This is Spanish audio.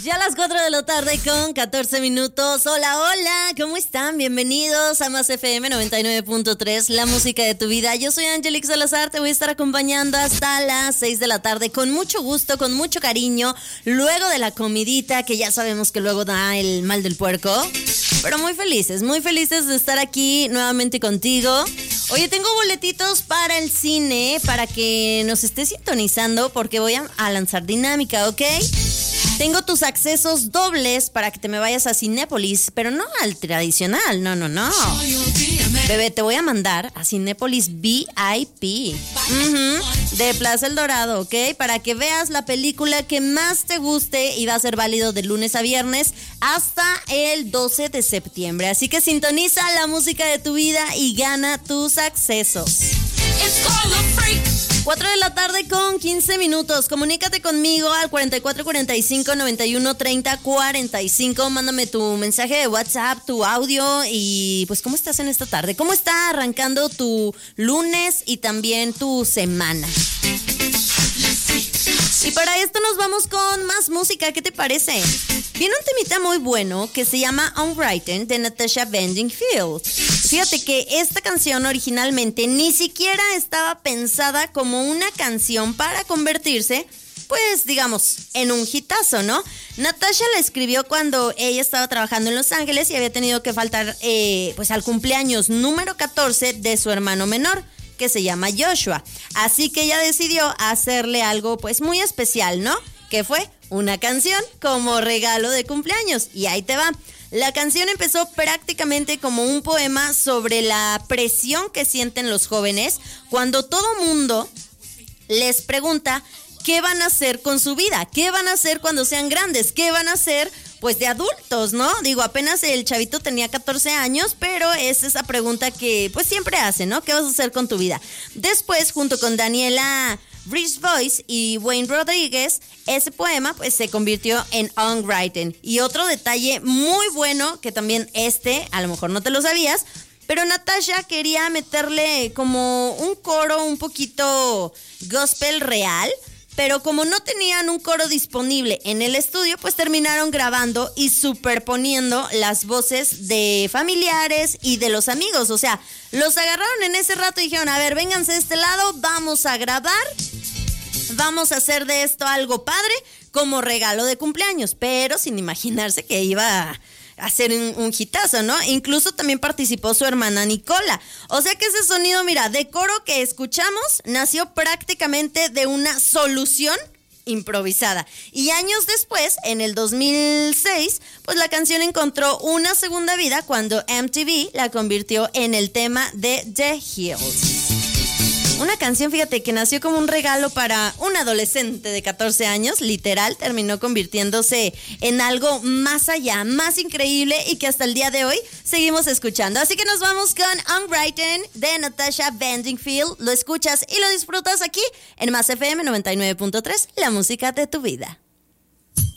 Ya a las 4 de la tarde con 14 minutos. Hola, hola, ¿cómo están? Bienvenidos a Más FM 99.3, la música de tu vida. Yo soy Angelique Salazar, te voy a estar acompañando hasta las 6 de la tarde con mucho gusto, con mucho cariño, luego de la comidita que ya sabemos que luego da el mal del puerco. Pero muy felices de estar aquí nuevamente contigo. Oye, tengo boletitos para el cine para que nos estés sintonizando porque voy a lanzar dinámica, ¿ok? Tengo tus accesos dobles para que te me vayas a Cinépolis, pero no al tradicional, no. Bebé, te voy a mandar a Cinépolis VIP, de Plaza El Dorado, ¿ok? Para que veas la película que más te guste y va a ser válido de lunes a viernes hasta el 12 de septiembre. Así que sintoniza la música de tu vida y gana tus accesos. 4 de la tarde con 15 minutos. Comunícate conmigo al 4445-9130-45. Mándame tu mensaje de WhatsApp, tu audio y pues ¿cómo estás en esta tarde? ¿Cómo está arrancando tu lunes y también tu semana? Y para esto nos vamos con más música. ¿Qué te parece? Viene un temita muy bueno que se llama Unwritten de Natasha Bedingfield. Fíjate que esta canción originalmente ni siquiera estaba pensada como una canción para convertirse, pues digamos, en un hitazo, ¿no? Natasha la escribió cuando ella estaba trabajando en Los Ángeles y había tenido que faltar pues al cumpleaños número 14 de su hermano menor, que se llama Joshua. Así que ella decidió hacerle algo pues muy especial, ¿no? Que fue una canción como regalo de cumpleaños. Y ahí te va. La canción empezó prácticamente como un poema sobre la presión que sienten los jóvenes cuando todo mundo les pregunta qué van a hacer con su vida, qué van a hacer cuando sean grandes, qué van a hacer pues de adultos, ¿no? Digo, apenas el chavito tenía 14 años, pero es esa pregunta que pues siempre hacen, ¿no? ¿Qué vas a hacer con tu vida? Después, junto con Daniela Rich Voice y Wayne Rodríguez, ese poema pues se convirtió en Unwritten. Y otro detalle muy bueno, que también a lo mejor no te lo sabías, pero Natasha quería meterle como un coro un poquito gospel real, pero como no tenían un coro disponible en el estudio, pues terminaron grabando y superponiendo las voces de familiares y de los amigos. O sea, los agarraron en ese rato y dijeron, a ver, vénganse de este lado, vamos a grabar, vamos a hacer de esto algo padre como regalo de cumpleaños, pero sin imaginarse que iba a hacer un hitazo, ¿no? Incluso también participó su hermana Nicola. O sea que ese sonido, mira, de coro que escuchamos nació prácticamente de una solución improvisada. Y años después, en el 2006, pues la canción encontró una segunda vida cuando MTV la convirtió en el tema de The Hills. Una canción, fíjate, que nació como un regalo para un adolescente de 14 años, literal, terminó convirtiéndose en algo más allá, más increíble y que hasta el día de hoy seguimos escuchando. Así que nos vamos con Unwritten de Natasha Bedingfield. Lo escuchas y lo disfrutas aquí en Más FM 99.3, la música de tu vida.